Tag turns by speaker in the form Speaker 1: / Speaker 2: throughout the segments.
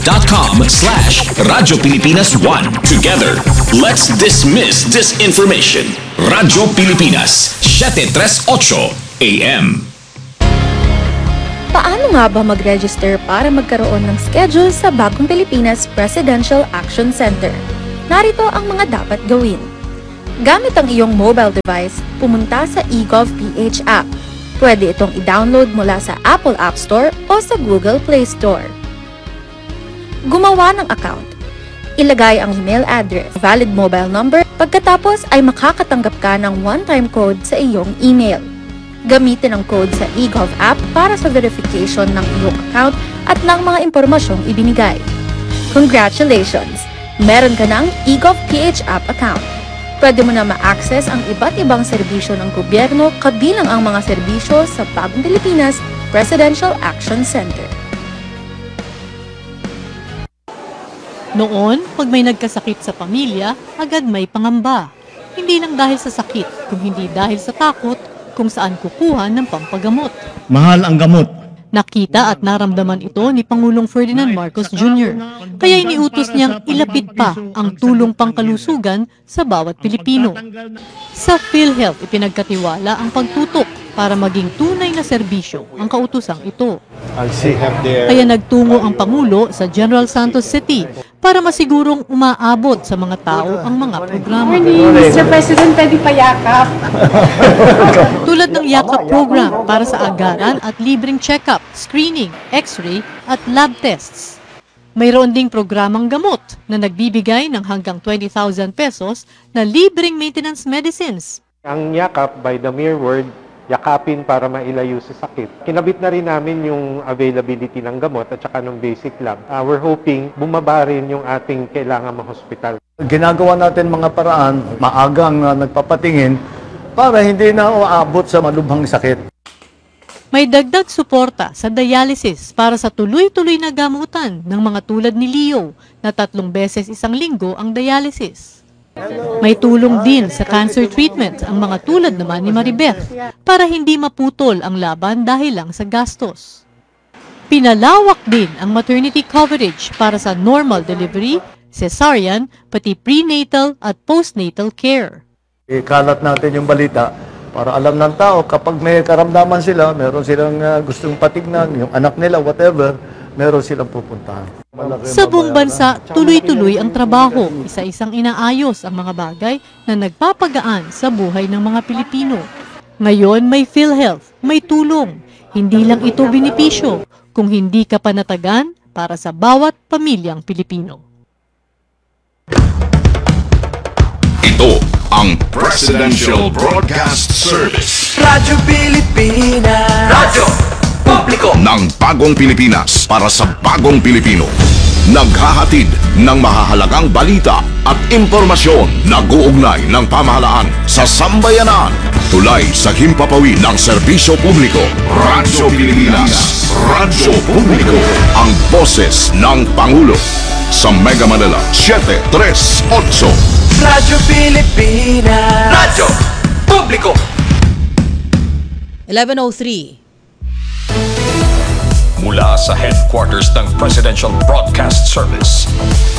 Speaker 1: facebook.com/Radyo Pilipinas 1. Together, let's dismiss disinformation. Radyo Pilipinas, 738 AM.
Speaker 2: Paano nga ba mag-register para magkaroon ng schedule sa Bagong Pilipinas Presidential Action Center? Narito ang mga dapat gawin. Gamit ang iyong mobile device, pumunta sa eGovPH app. Pwede itong i-download mula sa Apple App Store o sa Google Play Store. Gumawa ng account. Ilagay ang email address, valid mobile number, pagkatapos ay makakatanggap ka ng one-time code sa iyong email. Gamitin ang code sa eGov app para sa verification ng iyong account at ng mga impormasyong ibinigay. Congratulations! Meron ka ng eGovPH app account. Pwede mo na ma-access ang iba't ibang serbisyo ng gobyerno kabilang ang mga serbisyo sa Bagong Pilipinas Presidential Action Center.
Speaker 3: Noon, pag may nagkasakit sa pamilya, agad may pangamba. Hindi lang dahil sa sakit, kung hindi dahil sa takot kung saan kukuha ng pampagamot.
Speaker 4: Mahal ang gamot.
Speaker 3: Nakita at naramdaman ito ni Pangulong Ferdinand Marcos Jr. Kaya iniutos niyang ilapit pa ang tulong pangkalusugan sa bawat Pilipino. Sa PhilHealth, ipinagkatiwala ang pagtutok para maging tunay na serbisyo ang kautosang ito. Kaya nagtungo ang Pangulo sa General Santos City para masigurong umaabot sa mga tao ang mga programa.
Speaker 5: Mr. President, pwede pa yakap.
Speaker 3: Tulad ng yakap program para sa agaran at libreng check-up, screening, x-ray at lab tests. Mayroon ding programang gamot na nagbibigay ng hanggang 20,000 pesos na libreng maintenance medicines.
Speaker 6: Ang yakap, by the mere word, yakapin para mailayo sa sakit. Kinabit na rin namin yung availability ng gamot at saka ng basic lab. We're hoping bumaba rin yung ating kailangan ma-hospital.
Speaker 4: Ginagawa natin mga paraan, maagang nagpapatingin para hindi na uabot sa malubhang sakit.
Speaker 3: May dagdag suporta sa dialysis para sa tuloy-tuloy na gamutan ng mga tulad ni Leo na 3 beses isang linggo ang dialysis. May tulong din sa cancer treatment ang mga tulad naman ni Maribeth para hindi maputol ang laban dahil lang sa gastos. Pinalawak din ang maternity coverage para sa normal delivery, cesarean, pati prenatal at postnatal care.
Speaker 4: Ikalat natin yung balita para alam ng tao kapag may karamdaman sila, meron silang gustong patignan, yung anak nila, whatever, meron silang pupuntahan.
Speaker 3: Sa buong bansa, tuloy-tuloy ang trabaho, isa-isang inaayos ang mga bagay na nagpapagaan sa buhay ng mga Pilipino. Ngayon may PhilHealth, may tulong. Hindi lang ito benepisyo, kung hindi ka panatagan para sa bawat pamilyang Pilipino.
Speaker 1: Ito ang Presidential Broadcast Service.
Speaker 7: Radyo Pilipinas. Radyo Publiko
Speaker 1: Ng Bagong Pilipinas para sa Bagong Pilipino. Naghahatid ng mahahalagang balita at impormasyon na guugnay ng pamahalaan sa sambayanan. Tulay sa himpapawid ng serbisyo publiko. Radyo Pilipinas. Radyo Publiko. Ang boses ng Pangulo. Sa Mega Manila, 738.
Speaker 7: Radyo Pilipinas. Radyo Publiko
Speaker 8: 11:03.
Speaker 1: Mula sa headquarters ng Presidential Broadcast Service.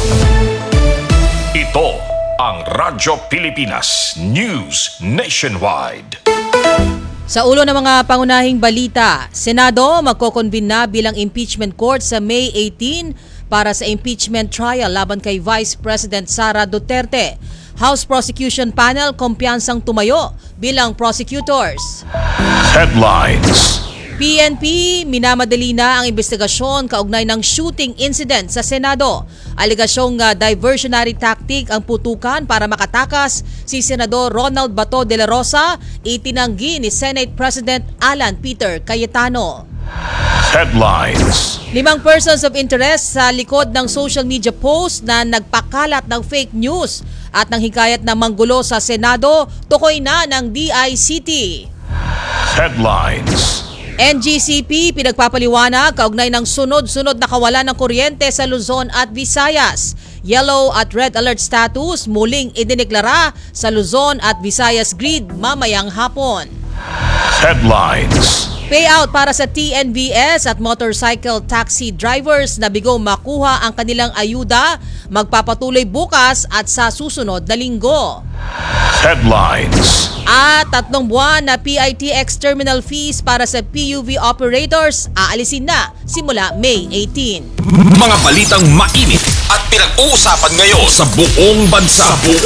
Speaker 1: Ito ang Radyo Pilipinas News Nationwide.
Speaker 8: Sa ulo ng mga pangunahing balita, Senado magkoconvene na bilang impeachment court sa May 18 para sa impeachment trial laban kay Vice President Sara Duterte. House Prosecution Panel kumpiyansang tumayo bilang prosecutors.
Speaker 1: Headlines.
Speaker 8: PNP, minamadali na ang investigasyon kaugnay ng shooting incident sa Senado. Alegasyong diversionary tactic ang putukan para makatakas si Senador Ronald Bato de la Rosa, itinanggi ni Senate President Alan Peter Cayetano.
Speaker 1: Headlines.
Speaker 8: 5 persons of interest sa likod ng social media post na nagpakalat ng fake news at nang hikayat na manggulo sa Senado, tukoy na ng DICT.
Speaker 1: Headlines.
Speaker 8: NGCP pinagpapaliwanag kaugnay ng sunod-sunod na kawalan ng kuryente sa Luzon at Visayas. Yellow at red alert status muling idineklara sa Luzon at Visayas grid mamayang hapon.
Speaker 1: Headlines.
Speaker 8: Payout para sa TNVS at motorcycle taxi drivers na bigo makuha ang kanilang ayuda magpapatuloy bukas at sa susunod na linggo.
Speaker 1: Headlines.
Speaker 8: At 3 buwan na PITX terminal fees para sa PUV operators aalisin na simula May 18.
Speaker 1: Mga balitang mainit at pinag-uusapan ngayon sa buong bansa.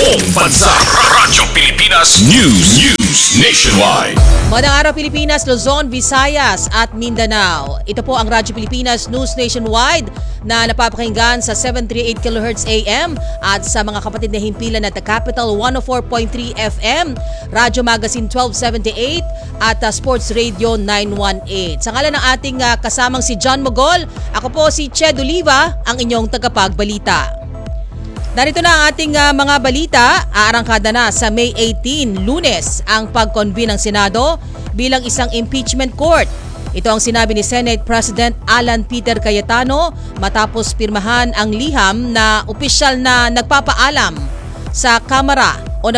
Speaker 1: Radyo Pilipinas News Nationwide.
Speaker 8: Magandang araw Pilipinas, Luzon, Visayas at Mindanao. Ito po ang Radyo Pilipinas News Nationwide na napapakinggan sa 738 kHz AM at sa mga kapatid na himpilan at The Capital 104.3 FM, Radyo Magazine 1278 at Sports Radio 918. Sa ngalan ng ating kasamang si John Mogol, ako po si Ched Oliva, ang inyong tagapagbalita. Narito na ang ating mga balita. Aarangkada na sa May 18, Lunes, ang pag-convene ng Senado bilang isang impeachment court. Ito ang sinabi ni Senate President Alan Peter Cayetano matapos pirmahan ang liham na opisyal na nagpapaalam sa Kamara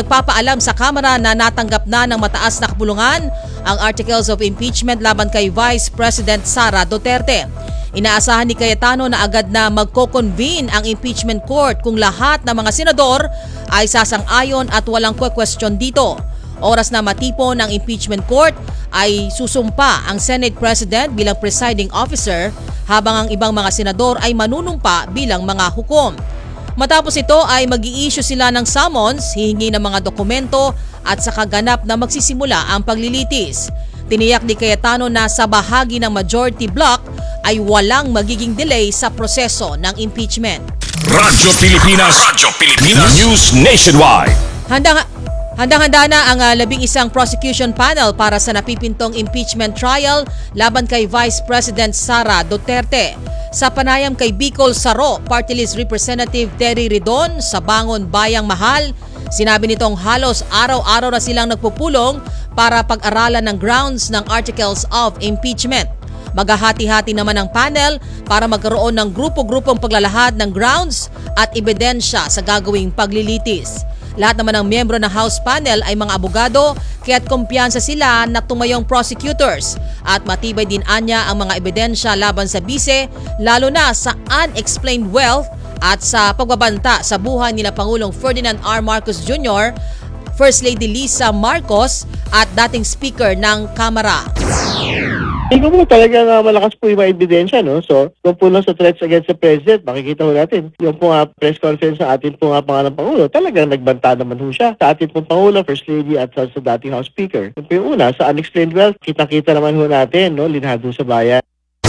Speaker 8: na natanggap na ng mataas na kapulungan ang Articles of Impeachment laban kay Vice President Sara Duterte. Inaasahan ni Cayetano na agad na magko-convene ang impeachment court kung lahat ng mga senador ay sasang-ayon at walang question dito. Oras na matipon ang impeachment court ay susumpa ang Senate President bilang presiding officer habang ang ibang mga senador ay manunumpa bilang mga hukom. Matapos ito ay mag-i-issue sila ng summons, hihingi ng mga dokumento at sa kaganap na magsisimula ang paglilitis. Tiniyak ni Cayetano na sa bahagi ng majority block ay walang magiging delay sa proseso ng impeachment.
Speaker 1: Radyo Pilipinas News Nationwide.
Speaker 8: Handang-handa na ang 11 prosecution panel para sa napipintong impeachment trial laban kay Vice President Sara Duterte. Sa panayam kay Bicol Saro, Party List Representative Terry Ridon sa Bangon Bayang Mahal, sinabi nitong halos araw-araw na silang nagpupulong para pag-aralan ng grounds ng Articles of Impeachment. Maghahati-hati naman ang panel para magkaroon ng grupo-grupong paglalahad ng grounds at ebidensya sa gagawing paglilitis. Lahat naman ng miyembro ng House panel ay mga abogado kaya't kumpiyansa sila na tumayong prosecutors at matibay din anya ang mga ebidensya laban sa bise lalo na sa unexplained wealth at sa pagbabanta sa buhay nila Pangulong Ferdinand R. Marcos Jr., First Lady Lisa Marcos at dating Speaker ng Kamara.
Speaker 9: Tingnan mo talaga nga malakas po yung mga ebidensya, no? So, kung po lang sa threats against the President, makikita ho natin, yung po nga press conference sa atin po nga pangalang Pangulo, talagang nagbanta naman ho siya sa atin po Pangulo, First Lady at sa dating House Speaker. Yung po yung una, sa unexplained wealth, kita-kita naman ho natin, no? Linhado sa bayan.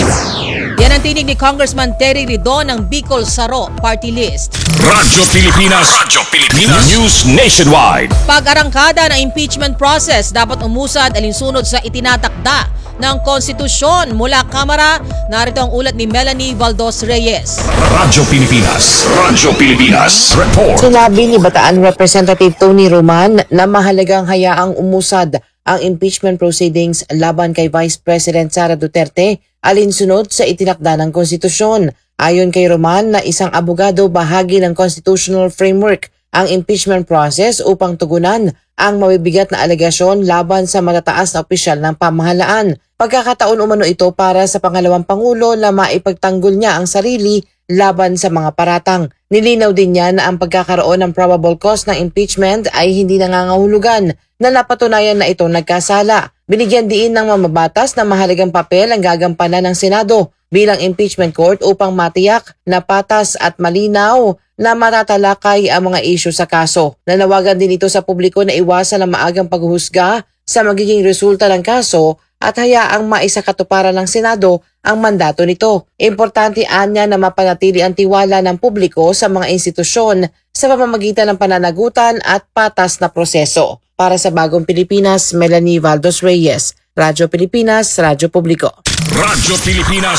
Speaker 8: Yan ang tinig ni Congressman Terry Ridon ng Bicol Saro Party List.
Speaker 1: Radyo Pilipinas News Nationwide.
Speaker 8: Pag-arangkada ng impeachment process, dapat umusad alinsunod sa itinatakda ng konstitusyon mula Kamara. Narito ang ulat ni Melanie Valdos Reyes.
Speaker 1: Radyo Pilipinas Report.
Speaker 10: Sinabi ni Bataan Representative Tony Roman na mahalagang hayaang umusad ang impeachment proceedings laban kay Vice President Sara Duterte alinsunod sa itinakda ng konstitusyon. Ayon kay Roman na isang abogado, bahagi ng constitutional framework ang impeachment process upang tugunan ang mabibigat na alegasyon laban sa matataas na opisyal ng pamahalaan. Pagkakataon umano ito para sa pangalawang Pangulo na maipagtanggol niya ang sarili laban sa mga paratang. Nilinaw din niya na ang pagkakaroon ng probable cause ng impeachment ay hindi nangangahulugan na napatunayan na ito nagkasala. Binigyan diin ng mamabatas na mahalagang papel ang gagampanan ng Senado bilang impeachment court upang matiyak na patas at malinaw na matatalakay ang mga isyu sa kaso. Nanawagan din ito sa publiko na iwasan ang maagang paghuhusga sa magiging resulta ng kaso at hayaang maisakatuparan ng Senado ang mandato nito. Importante anya na mapanatili ang tiwala ng publiko sa mga institusyon sa pamamagitan ng pananagutan at patas na proseso. Para sa Bagong Pilipinas, Melanie Valdos Reyes, Radyo Pilipinas, Radyo Publiko.
Speaker 1: Radyo Pilipinas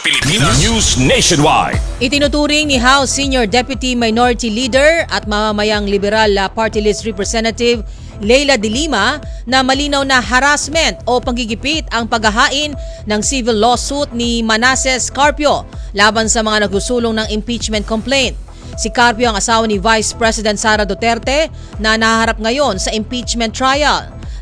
Speaker 1: News Nationwide.
Speaker 8: Itinuturing ni House Senior Deputy Minority Leader at mamamayang Liberal Party List Representative Leila de Lima na malinaw na harassment o panggigipit ang paghahain ng civil lawsuit ni Manasseh Carpio laban sa mga nagsusulong ng impeachment complaint. Si Carpio ang asawa ni Vice President Sara Duterte na nahaharap ngayon sa impeachment trial.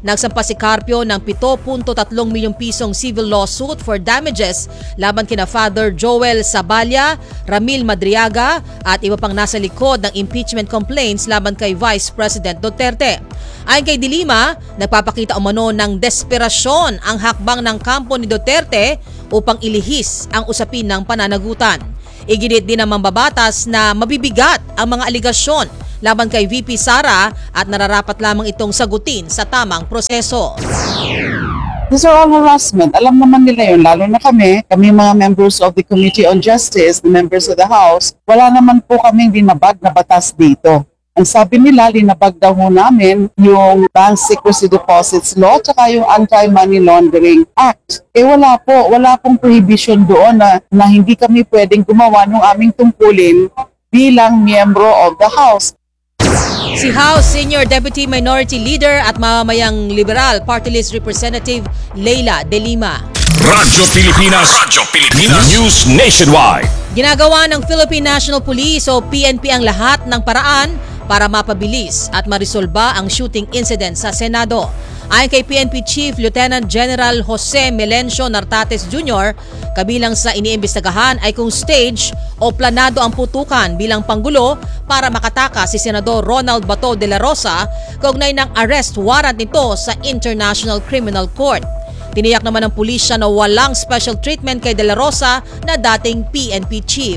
Speaker 8: nagsampa si Carpio ng 7.3 milyong pisong civil lawsuit for damages laban kina Father Joel Sabalya, Ramil Madriaga at iba pang nasa likod ng impeachment complaints laban kay Vice President Duterte. Ayon kay Dilima, nagpapakita umano ng desperasyon ang hakbang ng kampo ni Duterte upang ilihis ang usapin ng pananagutan. Iginit din ng mambabatas na mabibigat ang mga aligasyon laban kay VP Sara at nararapat lamang itong sagutin sa tamang proseso.
Speaker 11: These are all harassment. Alam naman nila yun, lalo na kami mga members of the Committee on Justice, the members of the House, wala naman po kaming linabag na batas dito. Ang sabi nila, linabag daw ho namin yung Bank Secrecy Deposits Law tsaka yung Anti-Money Laundering Act. Wala pong prohibition doon na hindi kami pwedeng gumawa ng aming tungkulin bilang miyembro of the House.
Speaker 8: Si House Senior Deputy Minority Leader at mamamayang Liberal Party List Representative Leila De Lima.
Speaker 1: Radyo Pilipinas, News Nationwide.
Speaker 8: Ginagawa ng Philippine National Police o PNP ang lahat ng paraan para mapabilis at marisolba ang shooting incident sa Senado. Ayon kay PNP Chief Lieutenant General Jose Melencio Nartates Jr., kabilang sa iniimbestagahan ay kung stage o planado ang putukan bilang panggulo para makatakas si Senador Ronald Bato de la Rosa kaugnay ng arrest warrant nito sa International Criminal Court. Tiniyak naman ng pulisya na walang special treatment kay de la Rosa na dating PNP chief.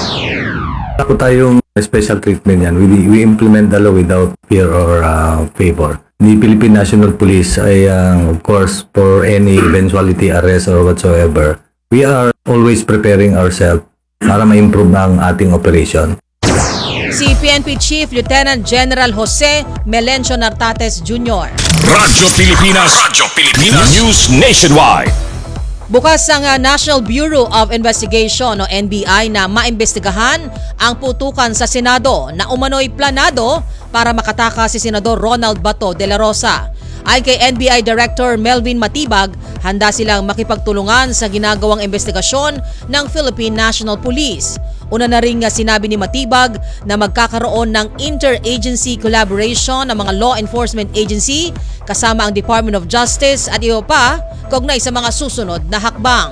Speaker 12: Ako tayong special treatment yan. We implement the law without fear or favor. The Philippine National Police ay of course for any eventuality arrest or whatsoever, we are always preparing ourselves para ma-improve ang ating operation.
Speaker 8: Si PNP Chief Lieutenant General Jose Melencio Nartates Jr.
Speaker 1: Radyo Pilipinas, News Nationwide.
Speaker 8: Bukas ang National Bureau of Investigation o NBI na maimbestigahan ang putukan sa Senado na umano'y planado para makatakas si Senador Ronald Bato de la Rosa. Ayon kay NBI Director Melvin Matibag, handa silang makipagtulungan sa ginagawang investigasyon ng Philippine National Police. Una na rin sinabi ni Matibag na magkakaroon ng interagency collaboration ng mga law enforcement agency kasama ang Department of Justice at iba pa kaugnay sa mga susunod na hakbang.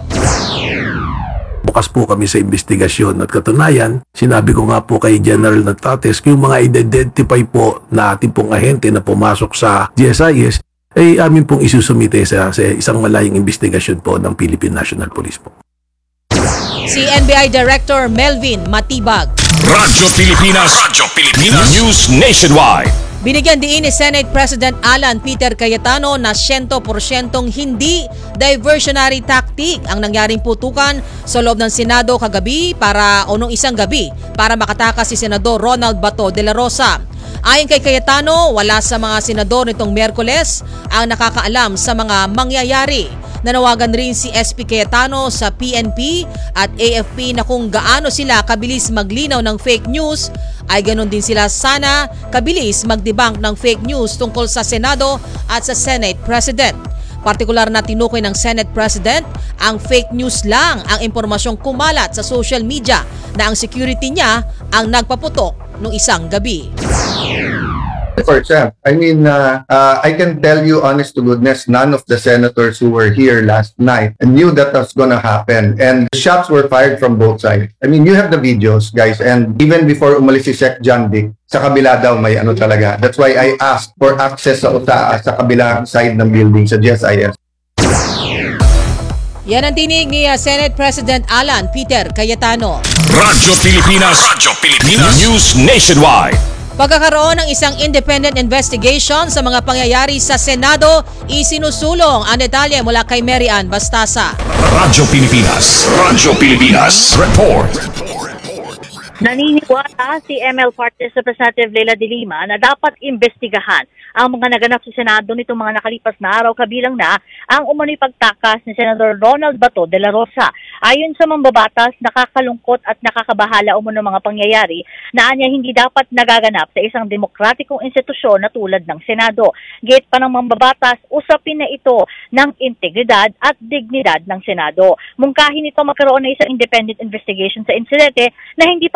Speaker 13: Bukas po kami sa investigasyon at katunayan, sinabi ko nga po kay General Nartates, yung mga identify po na ating pong ahente na pumasok sa GSIS, ay amin pong isusumite sa isang malayang investigasyon po ng Philippine National Police po.
Speaker 8: Si NBI Director Melvin Matibag.
Speaker 1: Radyo Pilipinas, News Nationwide.
Speaker 8: Binigyan diin ni Senate President Alan Peter Cayetano na 100% hindi diversionary tactic ang nangyaring putukan sa loob ng Senado kagabi nung isang gabi para makatakas si Senador Ronald Bato de la Rosa. Ayon kay Cayetano, wala sa mga senador nitong Miyerkules ang nakakaalam sa mga mangyayari. Nanawagan rin si SP Cayetano sa PNP at AFP na kung gaano sila kabilis maglinaw ng fake news, ay ganon din sila sana kabilis magdebunk ng fake news tungkol sa Senado at sa Senate President. Partikular na tinukoy ng Senate President, ang fake news lang ang impormasyong kumalat sa social media na ang security niya ang nagpaputok nung isang gabi.
Speaker 14: For sure. I mean, I can tell you honest to goodness, none of the senators who were here last night knew that was going to happen. And the shots were fired from both sides. I mean, you have the videos, guys. And even before umalis si Sec John Dick, sa kabila daw may ano talaga. That's why I asked for access sa kabilang side ng building, sa GSIS.
Speaker 8: Yan ang tinig ni Senate President Alan Peter Cayetano.
Speaker 1: Radyo Pilipinas, News Nationwide.
Speaker 8: Pagkakaroon ng isang independent investigation sa mga pangyayari sa Senado, isinusulong ang detalye mula kay Mary Ann Bastasa.
Speaker 1: Radyo Pilipinas, report.
Speaker 15: Naniniwala si ML Party Representative Leila De Lima na dapat imbestigahan ang mga naganap sa Senado nitong mga nakalipas na araw, kabilang na ang umano'y pagtakas ni Senador Ronald Bato de la Rosa. Ayon sa mambabatas, nakakalungkot at nakakabahala umano mga pangyayari na anya hindi dapat nagaganap sa isang demokratikong institusyon na tulad ng Senado. Gate pa ng mambabatas, usapin na ito ng integridad at dignidad ng Senado. Mungkahin ito magkaroon na isang independent investigation sa insidente na hindi pang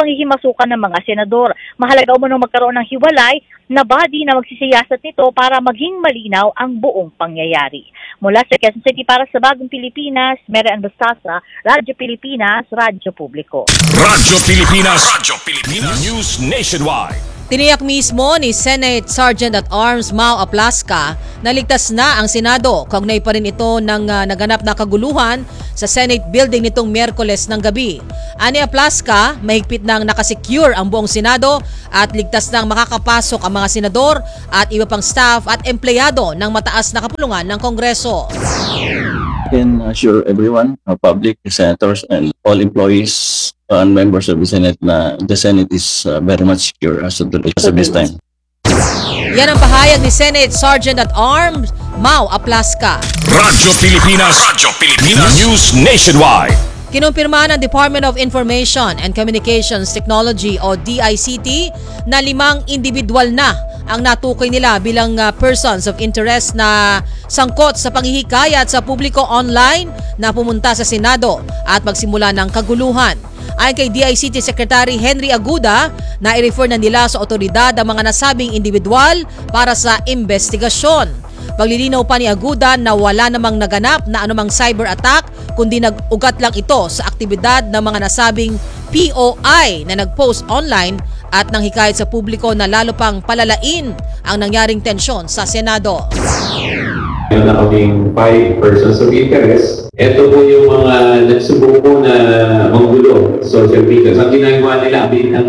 Speaker 15: panghihimasukan ng mga senador. Mahalaga umunong magkaroon ng hiwalay na body na magsisiyasat nito para maging malinaw ang buong pangyayari. Mula sa Quezon City para sa Bagong Pilipinas, Mary Ann Bastasa, Radyo Pilipinas, Radyo Publiko.
Speaker 1: Radyo Pilipinas News Nationwide.
Speaker 8: Tiniyak mismo ni Senate Sergeant at Arms Mau Aplasca na ligtas na ang Senado. Kaugnay pa rin ito ng naganap na kaguluhan sa Senate building nitong Miyerkules ng gabi. Ani Aplasca, mahigpit nang nakasecure ang buong Senado at ligtas nang makakapasok ang mga senador at iba pang staff at empleyado ng mataas na kapulungan ng Kongreso.
Speaker 16: I can assure everyone, public, senators, and all employees and members of the Senate na the Senate is very much secure as of this time.
Speaker 8: Yan ang pahayag ni Senate Sergeant at Arms Mau Aplasca.
Speaker 1: Radyo Pilipinas News Nationwide.
Speaker 8: Kinumpirma ng Department of Information and Communications Technology o DICT na 5 individual na ang natukoy nila bilang persons of interest na sangkot sa panghihikayat sa publiko online na pumunta sa Senado at magsimula ng kaguluhan. Ayon kay DICT Secretary Henry Aguda, na i-refer na nila sa otoridad ang mga nasabing individual para sa investigasyon. Paglilinaw pa ni Aguda na wala namang naganap na anumang cyber attack kundi nag-ugat lang ito sa aktibidad ng mga nasabing POI na nag-post online at nang hikayat sa publiko na lalo pang palalain ang nangyaring tensyon sa Senado.
Speaker 17: Meron na kaming 5 persons of interest. Ito po yung mga nagsubok po na manggulo social media. So, ang ginagawa nila,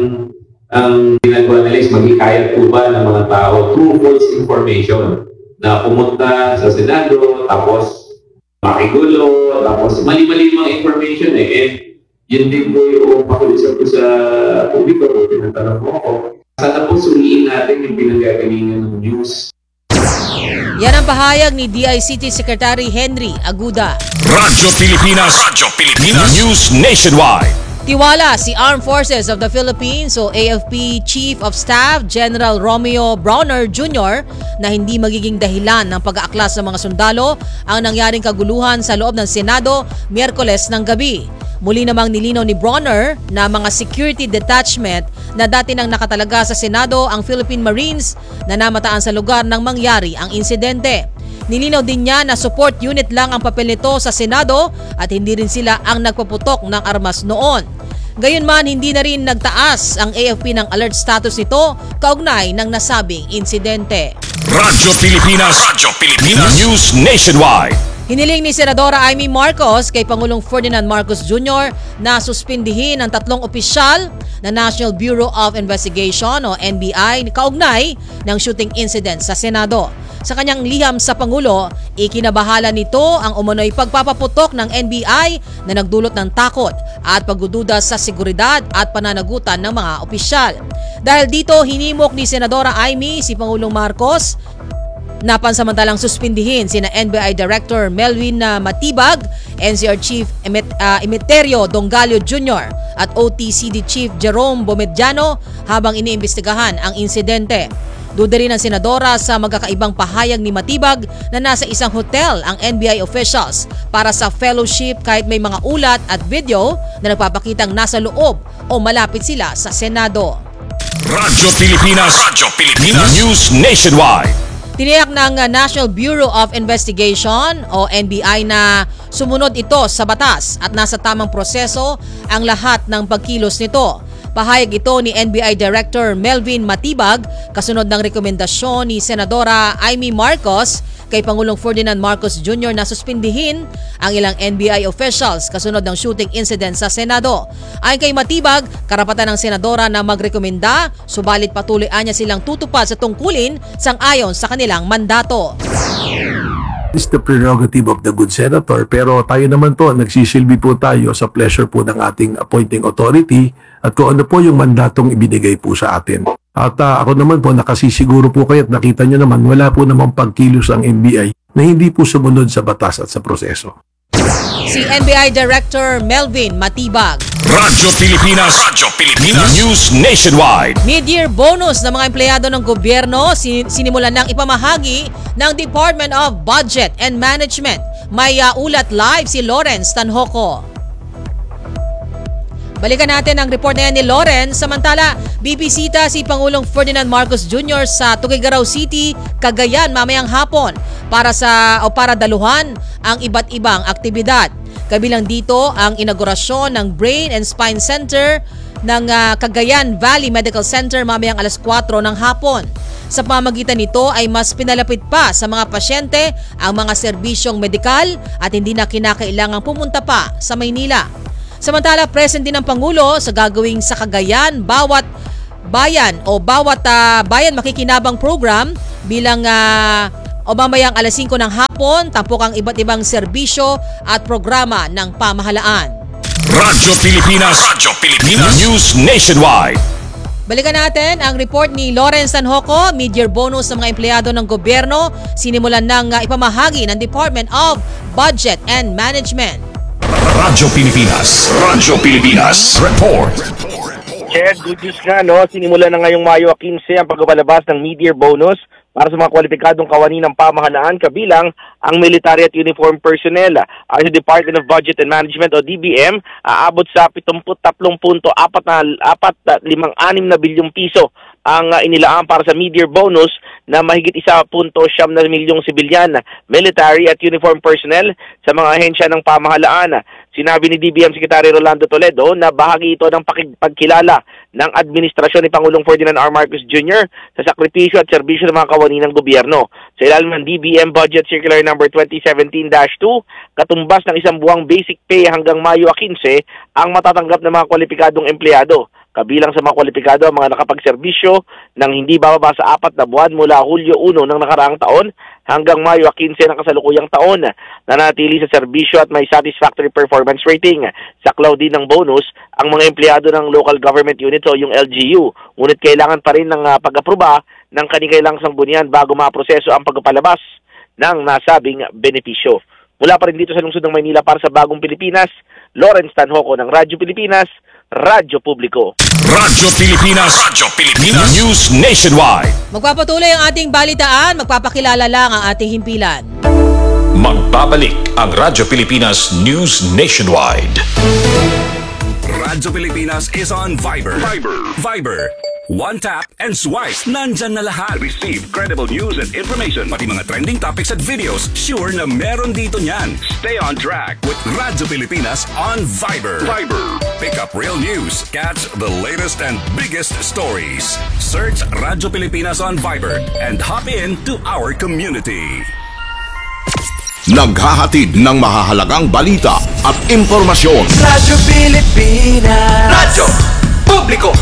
Speaker 17: ang ginagawa nila is maghikayat po ba ng mga tao through false information na pumunta sa Senado, tapos makigulo, tapos mali-mali mga information eh. And yun din po yung pakulisap ko sa publiko. Tinatanong po ako. Sana po suriin natin yung pinanggagalingan ng news.
Speaker 8: Yan ang pahayag ni DICT Secretary Henry Aguda.
Speaker 1: Radyo Pilipinas News Nationwide.
Speaker 8: Tiwala si Armed Forces of the Philippines o AFP Chief of Staff General Romeo Brawner Jr. na hindi magiging dahilan ng pag-aaklas ng mga sundalo ang nangyaring kaguluhan sa loob ng Senado Miyerkules ng gabi. Muli namang nilinaw ni Brawner na mga security detachment na dati nang nakatalaga sa Senado ang Philippine Marines na namataan sa lugar nang mangyari ang insidente. Nilinaw din niya na support unit lang ang papel nito sa Senado at hindi rin sila ang nagpaputok ng armas noon. Gayunman, hindi na rin nagtaas ang AFP ng alert status nito kaugnay ng nasabing insidente.
Speaker 1: Radyo Pilipinas News Nationwide.
Speaker 8: Hiniling ni Senadora Amy Marcos kay Pangulong Ferdinand Marcos Jr. na suspindihin ang 3 opisyal na National Bureau of Investigation o NBI kaugnay ng shooting incident sa Senado. Sa kanyang liham sa Pangulo, ikinabahala nito ang umano'y pagpapaputok ng NBI na nagdulot ng takot at pagdududa sa seguridad at pananagutan ng mga opisyal. Dahil dito, hinimok ni Senadora Amy si Pangulong Marcos na pansamantalang suspindihin sina NBI Director Melvin Matibag, NCR Chief Emeterio Dongalio Jr. at OTCD Chief Jerome Bomediano habang iniimbestigahan ang insidente. Duda rin ang senadora sa magkakaibang pahayag ni Matibag na nasa isang hotel ang NBI officials para sa fellowship kahit may mga ulat at video na nagpapakitang nasa loob o malapit sila sa Senado.
Speaker 1: Radyo Pilipinas News Nationwide.
Speaker 8: Tiniyak ng National Bureau of Investigation o NBI na sumunod ito sa batas at nasa tamang proseso ang lahat ng pagkilos nito. Pahayag ito ni NBI Director Melvin Matibag kasunod ng rekomendasyon ni Senadora Amy Marcos kay Pangulong Ferdinand Marcos Jr. na suspindihin ang ilang NBI officials kasunod ng shooting incident sa Senado. Ayon kay Matibag, karapatan ng senadora na magrekomenda, subalit patuloy niya silang tutupad sa tungkulin sang-ayon sa kanilang mandato.
Speaker 13: It's the prerogative of the good senator, pero tayo naman po, nagsisilbi po tayo sa pleasure po ng ating appointing authority at kung ano po yung mandatong ibinigay po sa atin. At ako naman po, nakasisiguro po kayo at nakita nyo naman, wala po namang pagkilos ang NBI na hindi po sumunod sa batas at sa proseso.
Speaker 8: Si NBI Director Melvin Matibag.
Speaker 1: Radyo Pilipinas News Nationwide.
Speaker 8: Mid-year bonus ng mga empleyado ng gobyerno sinimulan ng ipamahagi ng Department of Budget and Management. May ulat live si Lawrence Tanhoco. Balikan natin ang report na yan ni Loren. Samantala, bibisita si Pangulong Ferdinand Marcos Jr. sa Tuguegarao City, Cagayan mamayang hapon para daluhan ang iba't ibang aktibidad. Kabilang dito ang inaugurasyon ng Brain and Spine Center ng Cagayan Valley Medical Center mamayang alas 4 ng hapon. Sa pamamagitan nito ay mas pinalapit pa sa mga pasyente ang mga serbisyong medikal at hindi na kinakailangang pumunta pa sa Maynila. Samantala, present din ang Pangulo sa gagawing sa Cagayan bawat bayan makikinabang program bilang mamayang alas 5 ng hapon, tampok ang iba't ibang serbisyo at programa ng pamahalaan.
Speaker 1: Radyo Pilipinas News Nationwide.
Speaker 8: Balikan natin ang report ni Lawrence Sanjoco. Mid-year bonus ng mga empleyado ng gobyerno sinimulan ng ipamahagi ng Department of Budget and Management.
Speaker 1: Radyo Pilipinas Report.
Speaker 9: Chair, good news nga, no? Sinimula na ngayong Mayo 15 ang pagpapalabas ng mid-year bonus para sa mga kwalipikadong kawani ng pamahalaan kabilang ang military at uniform personnel. Ang Department of Budget and Management o DBM aabot sa 73.456 na bilyong piso ang inilaan para sa mid-year bonus na mahigit 1.7 milyong sibilyan, military at uniform personnel sa mga ahensya ng pamahalaan. Sinabi ni DBM Secretary Rolando Toledo na bahagi ito ng pagkilala ng administrasyon ni Pangulong Ferdinand R. Marcos Jr. sa sakripisyo at serbisyo ng mga kawani ng gobyerno. Sa ilalim ng DBM Budget Circular No. 2017-2, katumbas ng isang buwang basic pay hanggang Mayo 15 ang matatanggap ng mga kwalipikadong empleyado. Kabilang sa mga kwalipikado ang mga nakapagserbisyo ng hindi bababa sa 4 na buwan mula Hulyo 1 ng nakaraang taon hanggang Mayo 15 ng kasalukuyang taon na nanatili sa serbisyo at may satisfactory performance rating. Saklaw din ng bonus ang mga empleyado ng local government units o yung LGU. Ngunit kailangan pa rin ng pag-aproba ng kanikailang sanggunian bago maproseso ang pagpapalabas ng nasabing benepisyo. Mula pa rin dito sa lungsod ng Maynila para sa Bagong Pilipinas, Lawrence Sanjoco ng Radyo Pilipinas, Radyo Publiko.
Speaker 1: Radyo Pilipinas News Nationwide.
Speaker 8: Magpapatuloy ang ating balitaan, magpapakilala lang ang ating himpilan.
Speaker 1: Magbabalik ang Radyo Pilipinas News Nationwide. Radyo Pilipinas is on Viber. One tap and swipe. Nandyan na lahat. Receive credible news and information. Pati mga trending topics at videos. Sure na meron dito niyan. Stay on track with Radyo Pilipinas on Viber. Pick up real news. Catch the latest and biggest stories. Search Radyo Pilipinas on Viber and hop in to our community. Naghahatid ng mahahalagang balita at impormasyon.
Speaker 7: Radyo Pilipinas. Radyo Publiko.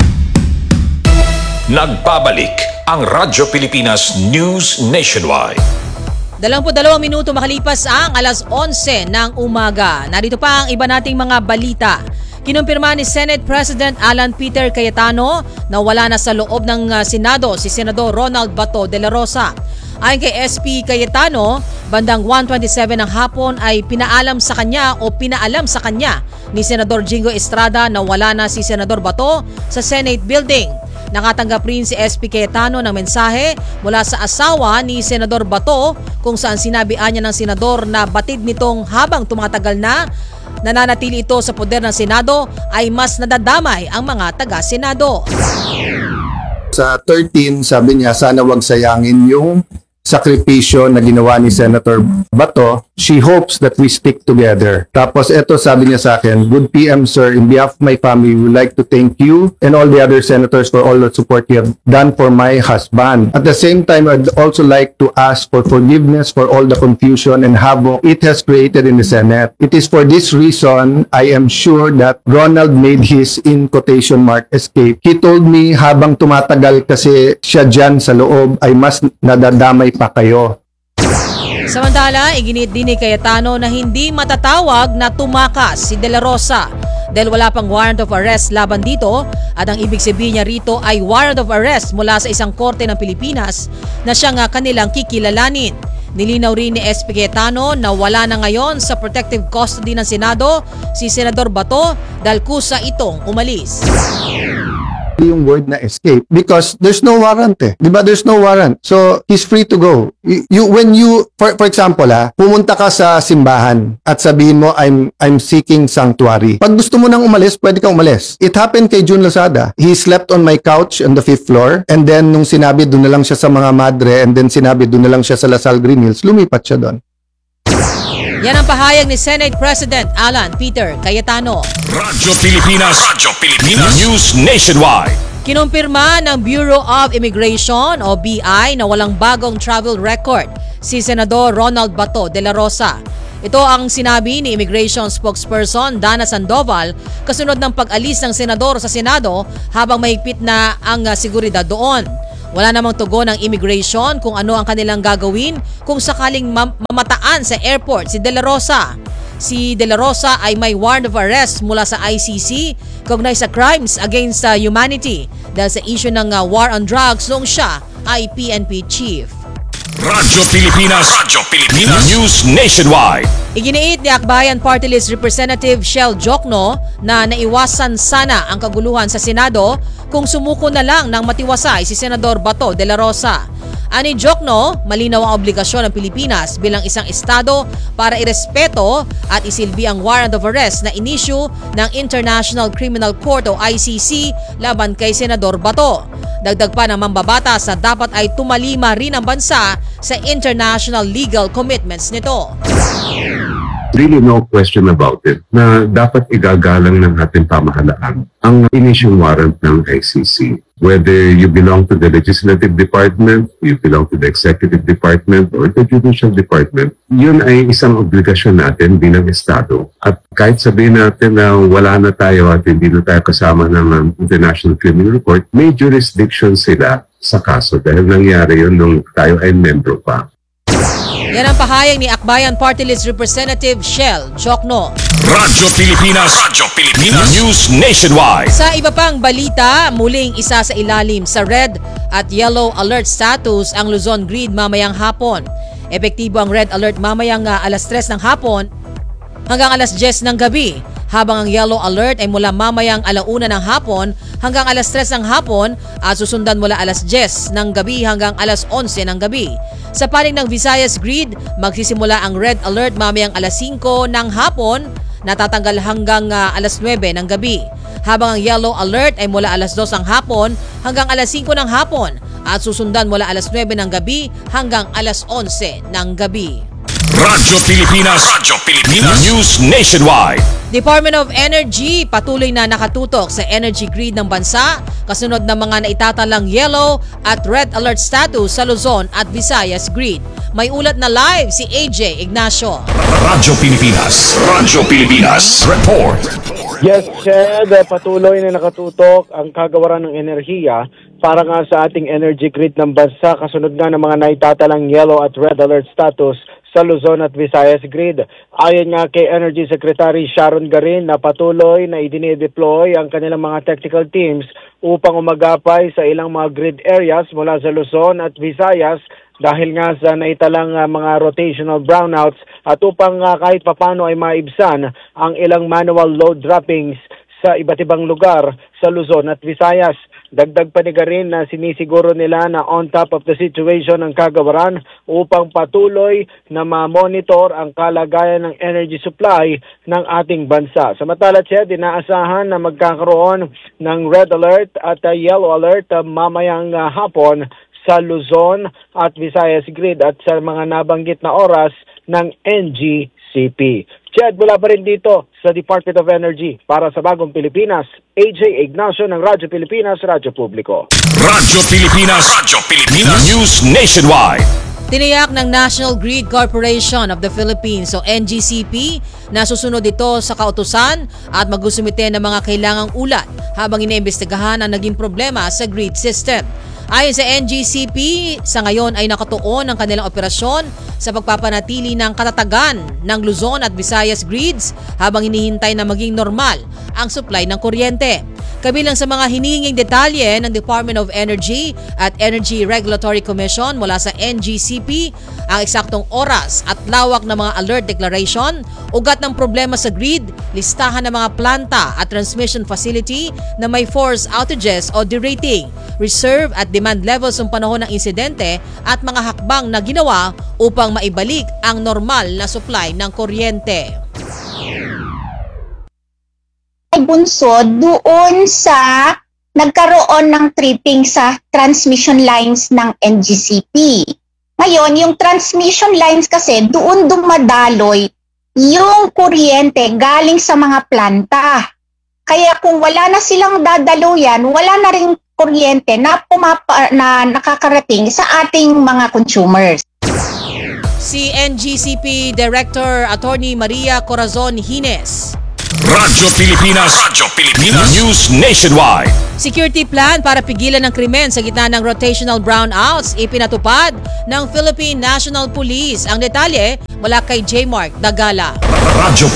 Speaker 1: Nagbabalik ang Radyo Pilipinas News Nationwide.
Speaker 8: 22 minuto makalipas ang alas 11 ng umaga. Narito pa ang iba nating mga balita. Kinumpirma ni Senate President Alan Peter Cayetano na wala na sa loob ng Senado si Senador Ronald Bato de la Rosa. Ayon kay SP Cayetano, bandang 1:27 ng hapon ay pinaalam sa kanya ni Senador Jingo Estrada na wala na si Senador Bato sa Senate Building. Nakatanggap rin si SP Cayetano ng mensahe mula sa asawa ni Senador Bato kung saan sinabihan niya ng senador na batid nitong habang tumatagal na nananatili ito sa poder ng Senado ay mas nadadamay ang mga taga-Senado.
Speaker 14: Sa 13, sabi niya, sana wag sayangin yung sakripisyo na ginawa ni Senator Bato. She hopes that we stick together. Tapos eto sabi niya sa akin, good PM sir, in behalf of my family, we would like to thank you and all the other senators for all the support you have done for my husband. At the same time, I'd also like to ask for forgiveness for all the confusion and havoc it has created in the Senate. It is for this reason, I am sure that Ronald made his, in quotation mark, escape. He told me habang tumatagal kasi siya dyan sa loob ay mas nadadamay pa kayo.
Speaker 8: Samantala, iginit din ni Cayetano na hindi matatawag na tumakas si De La Rosa dahil wala pang warrant of arrest laban dito at ang ibig sabihin niya rito ay warrant of arrest mula sa isang korte ng Pilipinas na siya nga kanilang kikilalanin. Nilinaw rin ni SP Cayetano na wala na ngayon sa protective custody ng Senado si Senador Bato dahil kusa itong umalis.
Speaker 14: yung word na escape because there's no warrant eh. Di ba? There's no warrant. So, he's free to go. When you, for example pumunta ka sa simbahan at sabihin mo, I'm seeking sanctuary. Pag gusto mo nang umalis, pwede kang umalis. It happened kay June Lozada. He slept on my couch on the 5th floor and then nung sinabi doon na lang siya sa mga madre and then sinabi doon na lang siya sa Lasal Green Hills, lumipat siya doon.
Speaker 8: Yan ang pahayag ni Senate President Alan Peter Cayetano.
Speaker 1: Radyo Pilipinas, News Nationwide.
Speaker 8: Kinumpirma ng Bureau of Immigration o BI na walang bagong travel record si Senador Ronald Bato de la Rosa. Ito ang sinabi ni Immigration Spokesperson Dana Sandoval kasunod ng pag-alis ng senador sa Senado habang mahigpit na ang seguridad doon. Wala namang tugon ng immigration kung ano ang kanilang gagawin kung sakaling mamataan sa airport si De La Rosa. Si De La Rosa ay may warrant of arrest mula sa ICC kaugnay sa crimes against humanity dahil sa issue ng war on drugs noong siya ay PNP chief.
Speaker 1: Radyo Pilipinas, News Nationwide.
Speaker 8: Iginiit ni Akbayan Party List Representative Shell Jokno na naiwasan sana ang kaguluhan sa Senado kung sumuko na lang ng matiwasay si Senador Bato de la Rosa. Ani Jokno, malinaw ang obligasyon ng Pilipinas bilang isang estado para irespeto at isilbi ang warrant of arrest na inisyu ng International Criminal Court o ICC laban kay Senador Bato. Dagdag pa ng mambabatas na dapat ay tumalima rin ang bansa sa international legal commitments nito.
Speaker 18: Really no question about it na dapat igagalang ng ating pamahalaan ang initial warrant ng ICC. Whether you belong to the Legislative Department, you belong to the Executive Department, or the Judicial Department, yun ay isang obligasyon natin bilang Estado. At kahit sabihin natin na wala na tayo at hindi na tayo kasama ng International Criminal Court, may jurisdiction sila sa kaso dahil nangyari yun nung tayo ay membro pa.
Speaker 8: Yan ang pahayag ni Akbayan Party List Representative Shell Jokno.
Speaker 1: Radyo Pilipinas, News Nationwide.
Speaker 8: Sa iba pang balita, muling isa sa ilalim sa red at yellow alert status ang Luzon Grid mamayang hapon. Epektibo ang red alert mamayang alas 3 ng hapon hanggang alas 10 ng gabi, habang ang yellow alert ay mula mamayang 1:00 ng hapon hanggang alas 3 ng hapon at susundan mula alas 10 ng gabi hanggang alas 11 ng gabi. Sa panig ng Visayas Grid, magsisimula ang red alert mamayang alas 5 ng hapon, natatanggal hanggang alas 9 ng gabi. Habang ang yellow alert ay mula alas 2 ng hapon hanggang alas 5 ng hapon at susundan mula alas 9 ng gabi hanggang alas 11 ng gabi.
Speaker 1: Radyo Pilipinas, News Nationwide.
Speaker 8: Department of Energy patuloy na nakatutok sa energy grid ng bansa kasunod ng mga naitatalang yellow at red alert status sa Luzon at Visayas Grid. May ulat na live si AJ Ignacio.
Speaker 1: Radyo Pilipinas, report.
Speaker 9: Yes, Chad, patuloy na nakatutok ang kagawaran ng enerhiya para nga sa ating energy grid ng bansa kasunod nga ng mga naitatalang yellow at red alert status sa Luzon at Visayas Grid. Ayon nga kay Energy Secretary Sharon Garin na patuloy na idinideploy ang kanilang mga technical teams upang umagapay sa ilang mga grid areas mula sa Luzon at Visayas dahil nga sa naitalang mga rotational brownouts at upang kahit papano ay maibsan ang ilang manual load droppings sa iba't ibang lugar sa Luzon at Visayas. Dagdag pa ni Garin na sinisiguro nila na on top of the situation ang kagawaran upang patuloy na ma-monitor ang kalagayan ng energy supply ng ating bansa. Samantala, Chad, inaasahan na magkakaroon ng red alert at yellow alert mamayang hapon sa Luzon at Visayas Grid at sa mga nabanggit na oras ng NGCP. Chad, mula pa rin dito sa Department of Energy para sa Bagong Pilipinas, AJ Ignacio ng Radyo Pilipinas, Radyo Publiko.
Speaker 1: Radyo Pilipinas, News Nationwide.
Speaker 8: Tiniyak ng National Grid Corporation of the Philippines o NGCP na susunod ito sa kautusan at magsusumite ng mga kailangang ulat habang iniimbestigahan ang naging problema sa grid system. Ayon sa NGCP, sa ngayon ay nakatuon ang kanilang operasyon sa pagpapanatili ng katatagan ng Luzon at Visayas grids habang hinihintay na maging normal ang supply ng kuryente. Kabilang sa mga hinihinging detalye ng Department of Energy at Energy Regulatory Commission mula sa NGCP, ang eksaktong oras at lawak ng mga alert declaration, ugat ng problema sa grid, listahan ng mga planta at transmission facility na may force outages o derating, reserve at demand levels ng panahon ng insidente at mga hakbang na ginawa upang maibalik ang normal na supply ng kuryente.
Speaker 19: Bunsod doon sa nagkaroon ng tripping sa transmission lines ng NGCP. Ngayon, yung transmission lines kasi doon dumadaloy yung kuryente galing sa mga planta. Kaya kung wala na silang dadaluyan, wala na ring kuryente na nakakarating sa ating mga consumers.
Speaker 8: Si NGCP Director Attorney Maria Corazon Hines.
Speaker 1: Radyo Pilipinas News Nationwide.
Speaker 8: Security plan para pigilan ng krimen sa gitna ng rotational brownouts ipinatupad ng Philippine National Police. Ang detalye mula kay J. Mark Dagala.
Speaker 1: Radyo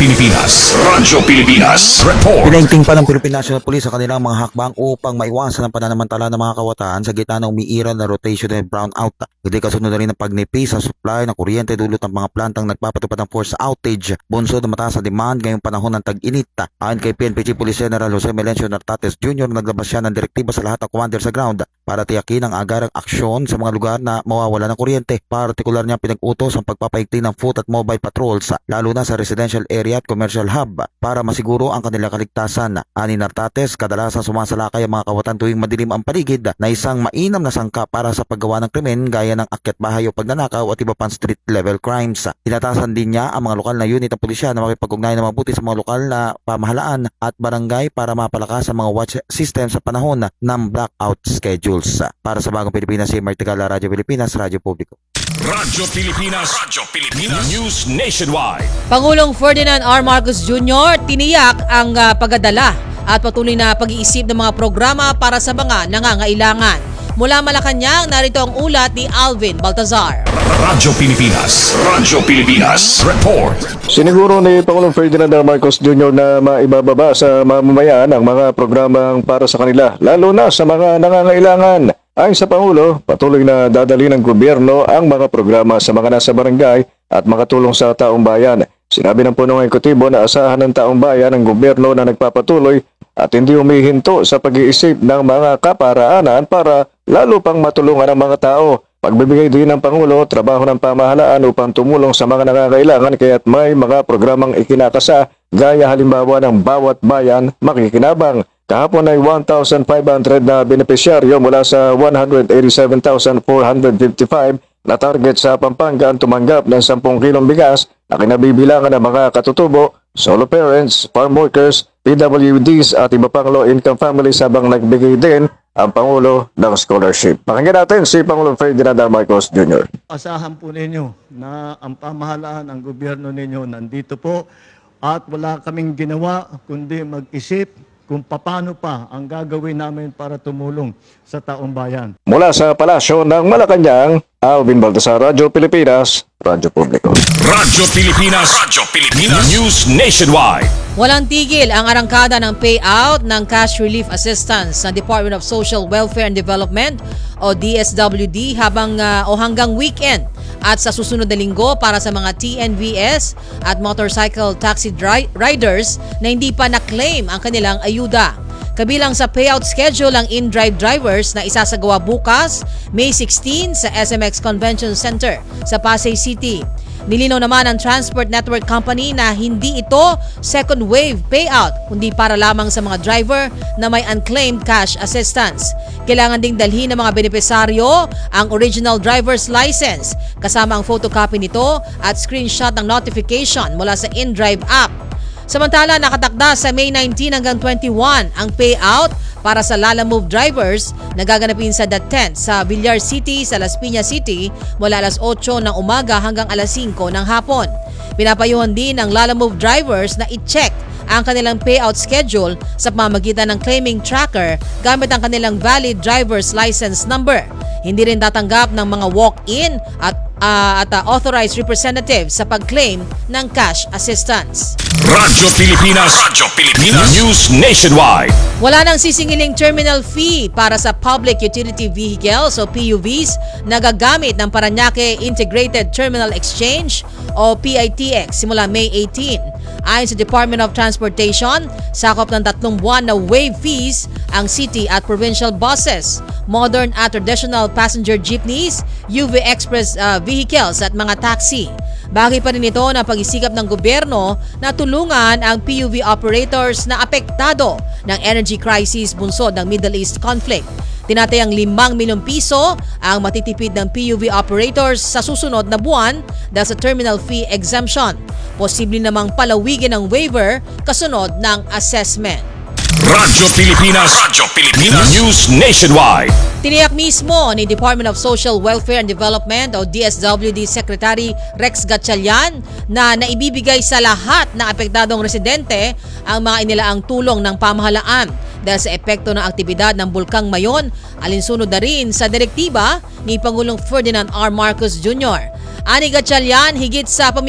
Speaker 1: Pilipinas Report.
Speaker 20: Pinaigting pa ng Philippine National Police sa kanilang mga hakbang upang maiwasan ang pananamantala ng mga kawataan sa gitna ng umiiral na rotational brownout. Hindi kasunod na rin ang pagnipis sa supply ng kuryente dulot ng mga plantang nagpapatupad ng force outage. Bunsod na mataas sa demand ngayong panahon ng tag-init. Ayon kay PNP Chief Police General Jose Melencio Nartates Jr., naglabas siya ng direktiba sa lahat ng commander sa ground para tiyakin ang agarang aksyon sa mga lugar na mawawala ng kuryente. Partikular niya pinag-utos ang pagpapaigting ng foot at mobile patrols lalo na sa residential area at commercial hub para masiguro ang kanilang kaligtasan. Ani Nartates, kadalasan sumasalakay ang mga kawatan tuwing madilim ang paligid na isang mainam na sangka para sa paggawa ng krimen gaya ng akyat bahay o pagnanakaw at iba pang street level crimes. Inatasan din niya ang mga lokal na unit ng pulisya na makipag-ugnayan na mabuti sa mga lokal na pamahalaan at barangay para mapalakas ang mga watch system sa panahon ng blackout schedules. Para sa Bagong Pilipinas, si Martigala, Radyo Pilipinas, Radyo Publiko.
Speaker 1: Radyo Pilipinas News Nationwide.
Speaker 8: Pangulong Ferdinand R. Marcos Jr. tiniyak ang pagdadala at patuloy na pag-iisip ng mga programa para sa mga nangangailangan. Mula Malacanang, narito ang ulat ni Alvin Baltazar.
Speaker 1: Radyo Pilipinas Report.
Speaker 4: Siniguro ni Pangulong Ferdinand R. Marcos Jr. na maibababa sa mamamayan ang mga programang para sa kanila, lalo na sa mga nangangailangan. Ayon sa Pangulo, patuloy na dadali ng gobyerno ang mga programa sa mga nasa barangay at makatulong sa taong bayan. Sinabi ng punong ekutibo na asahan ng taong bayan ang gobyerno na nagpapatuloy at hindi humihinto sa pag-iisip ng mga kaparaanan para lalo pang matulungan ang mga tao. Pagbibigay din ng Pangulo, trabaho ng pamahalaan upang tumulong sa mga nangangailangan kaya't may mga programang ikinakasa gaya halimbawa ng Bawat Bayan Makikinabang. Kahapon ay 1,500 na benepisyaryo mula sa 187,455 na target sa Pampanga ang tumanggap ng 10 kilong bigas na kinabibilangan ng mga katutubo, solo parents, farm workers, PWDs at iba pang low-income families habang nagbigay din ang Pangulo ng scholarship. Pakinggan natin si Pangulong Ferdinand R. Marcos Jr.
Speaker 21: Asahan po ninyo na ang pamahalaan, ang gobyerno ninyo nandito po at wala kaming ginawa kundi mag-isip kung paano pa ang gagawin namin para tumulong sa taong bayan.
Speaker 4: Mula sa Palasyo ng Malacanang, Alvin Baltasar, Radyo Pilipinas, Radyo Publiko.
Speaker 1: Radyo Pilipinas News Nationwide.
Speaker 8: Walang tigil ang arangkada ng payout ng cash relief assistance ng Department of Social Welfare and Development o DSWD hanggang weekend at sa susunod na linggo para sa mga TNVS at motorcycle taxi riders na hindi pa na-claim ang kanilang ayuda. Kabilang sa payout schedule ang in-drive drivers na isasagawa bukas, May 16 sa SMX Convention Center sa Pasay City. Nilinaw naman ang Transport Network Company na hindi ito second wave payout, kundi para lamang sa mga driver na may unclaimed cash assistance. Kailangan ding dalhin ng mga benepisaryo ang original driver's license, kasama ang photocopy nito at screenshot ng notification mula sa InDrive app. Samantala, nakatakda sa May 19 hanggang 21 ang payout para sa Lalamove drivers na gaganapin sa The Tent sa Villar City sa Las Piñas City mula alas 8 ng umaga hanggang alas 5 ng hapon. Pinapayuhan din ng Lalamove drivers na i-check ang kanilang payout schedule sa pamamagitan ng claiming tracker gamit ang kanilang valid driver's license number. Hindi rin tatanggap ng mga walk-in at at authorized representatives sa pag-claim ng cash assistance.
Speaker 1: Radyo Pilipinas, News Nationwide.
Speaker 8: Wala nang sisingiling terminal fee para sa Public Utility Vehicles o PUVs na gagamit ng Parañaque Integrated Terminal Exchange o PITX simula May 18. Ayon sa Department of Transportation, sakop ng 3 buwan na waive fees ang city at provincial buses, modern at traditional passenger jeepneys, UV Express vehicles at mga taxi. Bagay pa rin ito na pag-isikap ng gobyerno na tulungan ang PUV operators na apektado ng energy crisis bunsod ng Middle East conflict. Tinatayang 5 milyong piso ang matitipid ng PUV operators sa susunod na buwan dahil sa terminal fee exemption. Posible namang palawigin ang waiver kasunod ng assessment.
Speaker 1: Radyo Pilipinas, News Nationwide.
Speaker 8: Tiniyak mismo ni Department of Social Welfare and Development o DSWD Secretary Rex Gatchalian na naibibigay sa lahat ng apektadong residente ang mga inilaang tulong ng pamahalaan dahil sa epekto ng aktibidad ng Bulkang Mayon, alinsunod na rin sa direktiba ni Pangulong Ferdinand R. Marcos Jr. Ani Gatchalian, higit sa